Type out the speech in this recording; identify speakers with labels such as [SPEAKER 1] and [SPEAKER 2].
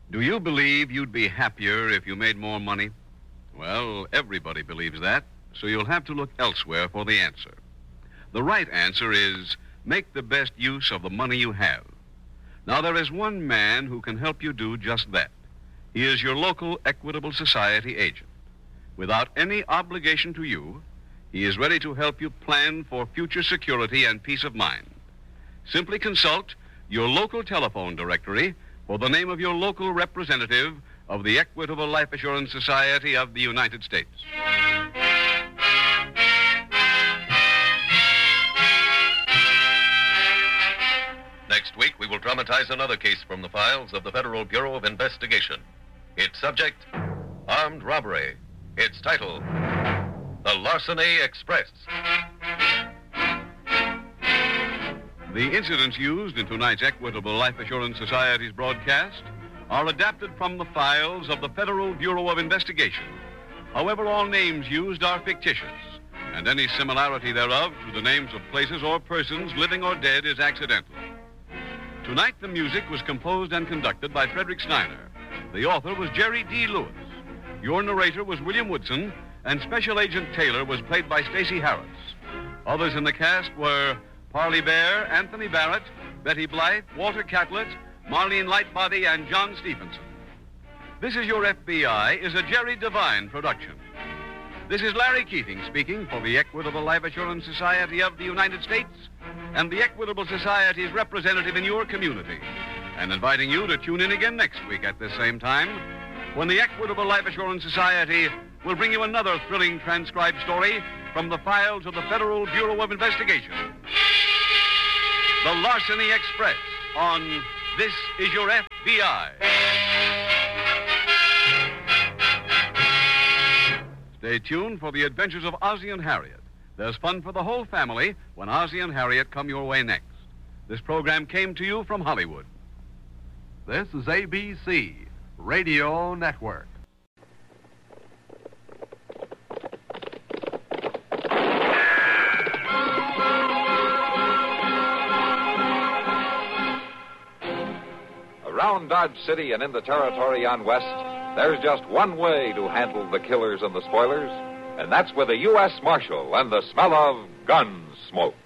[SPEAKER 1] Do you believe you'd be happier if you made more money? Well, everybody believes that, so you'll have to look elsewhere for the answer. The right answer is make the best use of the money you have. Now, there is one man who can help you do just that. He is your local Equitable Society agent. Without any obligation to you, he is ready to help you plan for future security and peace of mind. Simply consult your local telephone directory for the name of your local representative of the Equitable Life Assurance Society of the United States.
[SPEAKER 2] Next week, we will dramatize another case from the files of the Federal Bureau of Investigation. Its subject, armed robbery. Its title, The Larceny Express.
[SPEAKER 1] The incidents used in tonight's Equitable Life Assurance Society's broadcast are adapted from the files of the Federal Bureau of Investigation. However, all names used are fictitious, and any similarity thereof to the names of places or persons, living or dead, is accidental. Tonight, the music was composed and conducted by Frederick Snyder. The author was Jerry D. Lewis. Your narrator was William Woodson, and Special Agent Taylor was played by Stacey Harris. Others in the cast were Parley Bear, Anthony Barrett, Betty Blythe, Walter Catlett, Marlene Lightbody, and John Stephenson. This Is Your FBI is a Jerry Devine production. This is Larry Keating speaking for the Equitable Life Assurance Society of the United States and the Equitable Society's representative in your community, and inviting you to tune in again next week at this same time when the Equitable Life Assurance Society will bring you another thrilling transcribed story from the files of the Federal Bureau of Investigation. The Larceny Express on This Is Your FBI. Stay tuned for the adventures of Ozzie and Harriet. There's fun for the whole family when Ozzie and Harriet come your way next. This program came to you from Hollywood.
[SPEAKER 3] This is ABC Radio Network.
[SPEAKER 4] Around Dodge City and in the territory on West, there's just one way to handle the killers and the spoilers, and that's with a U.S. Marshal and the smell of gun smoke.